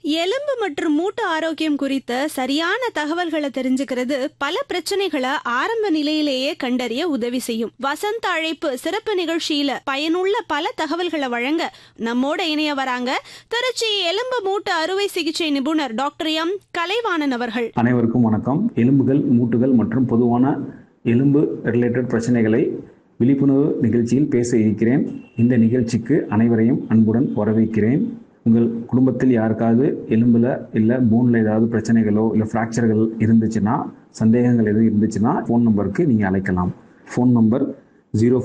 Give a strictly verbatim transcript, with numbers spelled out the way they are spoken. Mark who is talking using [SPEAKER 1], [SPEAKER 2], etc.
[SPEAKER 1] எலும்பு மற்றும் மூட்டு ஆரோக்கியம் குறித்த சரியான தகவல்களை தெரிஞ்சுக்கிறது பல பிரச்சனைகளை ஆரம்ப நிலையிலேயே கண்டறிய உதவி செய்யும். வசந்த அழைப்பு சிறப்பு நிகழ்ச்சியில பயனுள்ள பல தகவல்களை வழங்க நம்மோட இணைய வராங்க திருச்சி எலும்பு மூட்டு அறுவை சிகிச்சை நிபுணர் டாக்டர் எம் கலைவாணன் அவர்கள்.
[SPEAKER 2] அனைவருக்கும் வணக்கம். எலும்புகள், மூட்டுகள் மற்றும் பொதுவான எலும்பு ரிலேட்டட் பிரச்சனைகளை விழிப்புணர்வு நிகழ்ச்சியில் பேச இருக்கிறேன். இந்த நிகழ்ச்சிக்கு அனைவரையும் அன்புடன் வரவேற்கிறேன். உங்கள் குடும்பத்தில் யாருக்காவது எலும்பில் இல்லை போனில் ஏதாவது பிரச்சனைகளோ இல்லை ஃப்ராக்சர்கள் இருந்துச்சுன்னா, சந்தேகங்கள் எதுவும் இருந்துச்சுன்னா ஃபோன் நம்பருக்கு நீங்கள் அழைக்கலாம். Phone number zero